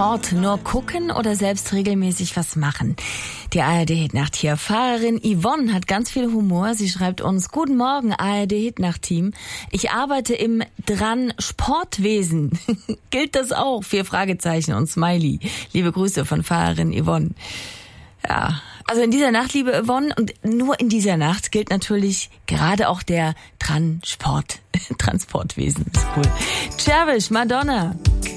Sport nur gucken oder selbst regelmäßig was machen? Die ARD-Hitnacht hier. Fahrerin Yvonne hat ganz viel Humor. Sie schreibt uns: Guten Morgen, ARD-Hitnacht-Team. Ich arbeite im Sportwesen. Gilt das auch? 4 Fragezeichen und Smiley. Liebe Grüße von Fahrerin Yvonne. Ja, also in dieser Nacht, liebe Yvonne, und nur in dieser Nacht gilt natürlich gerade auch der Transportwesen. Ist cool. Cherish, Madonna.